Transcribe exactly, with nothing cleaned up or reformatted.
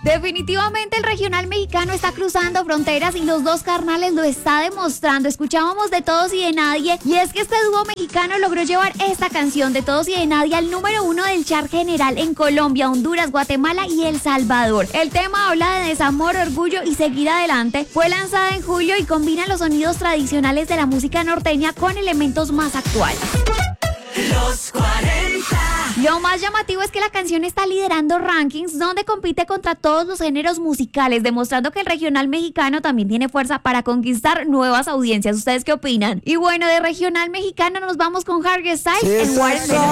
Definitivamente el regional mexicano está cruzando fronteras y los dos carnales lo está demostrando. Escuchábamos De Todos y de Nadie, y es que este dúo mexicano logró llevar esta canción De Todos y de Nadie al número uno del chart general en Colombia, Honduras, Guatemala y El Salvador. El tema habla de desamor, orgullo y seguir adelante. Fue lanzada en julio y combina los sonidos tradicionales de la música norteña con elementos más actuales. Los cuarenta. Lo más llamativo es que la canción está liderando rankings donde compite contra todos los géneros musicales, demostrando que el regional mexicano también tiene fuerza para conquistar nuevas audiencias. ¿Ustedes qué opinan? Y bueno, de regional mexicano nos vamos con Harry Styles en Watermelon.